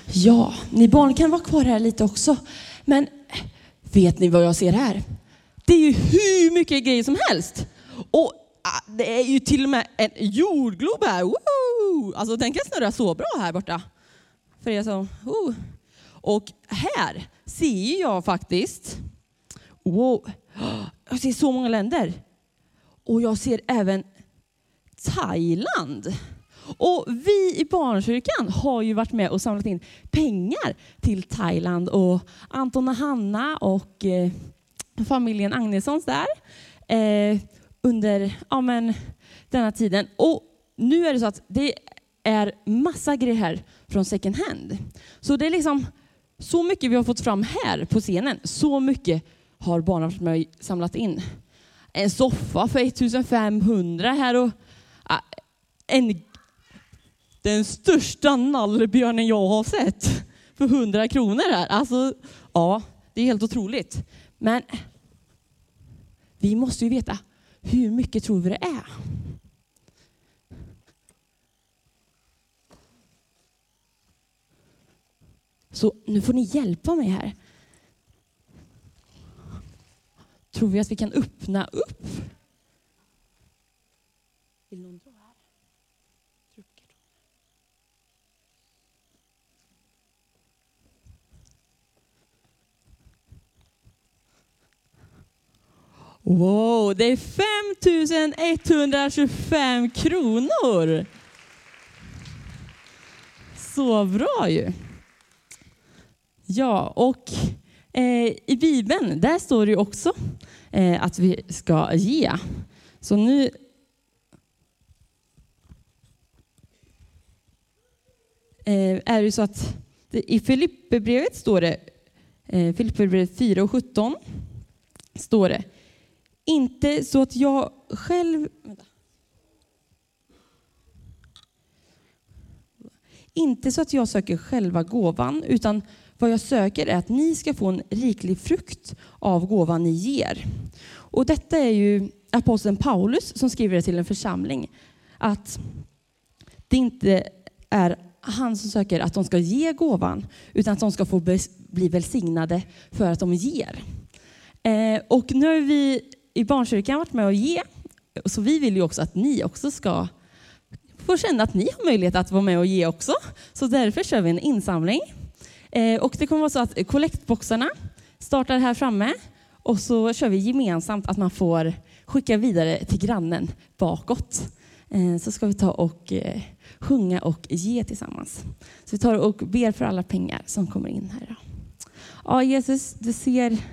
Ja, ni barn kan vara kvar här lite också. Men vet ni vad jag ser här? Det är ju hur mycket grejer som helst. Och det är ju till och med en jordglob här. Woo! Alltså den kan snurra så bra här borta. För er som... Och här ser jag faktiskt... Wow, jag ser så många länder. Och jag ser även Thailand. Och vi i Barnkyrkan har ju varit med och samlat in pengar till Thailand. Och Anton och Hanna och familjen Agnessons där. Under denna tiden. Och nu är det så att det är massa grejer här från second hand. Så det är liksom så mycket vi har fått fram här på scenen. Så mycket har barnen varit med och samlat in. En soffa för 1500 här och den största nallebjörnen jag har sett för 100 kronor här. Alltså, ja, det är helt otroligt. Men vi måste ju veta, hur mycket tror vi det är? Så nu får ni hjälpa mig här. Tror vi att vi kan öppna upp? Vill någon dra här? Wow, det är 5125 kronor. Så bra ju. Ja, och i Bibeln, där står det ju också att vi ska ge. Så nu är det så att i Filipperbrevet står det, Filipperbrevet 4:17 står det, inte så att jag själv... Inte så att jag söker själva gåvan, utan vad jag söker är att ni ska få en riklig frukt av gåvan ni ger. Och detta är ju aposteln Paulus som skriver det till en församling. Att det inte är han som söker att de ska ge gåvan, utan att de ska få bli välsignade för att de ger. Och nu har vi i Barnkyrkan varit med att ge. Så vi vill ju också att ni också ska få känna att ni har möjlighet att vara med och ge också. Så därför kör vi en insamling. Och det kommer vara så att kollektboxarna startar här framme. Och så kör vi gemensamt att man får skicka vidare till grannen bakåt. Så ska vi ta och sjunga och ge tillsammans. Så vi tar och ber för alla pengar som kommer in här. Ja, Jesus, du ser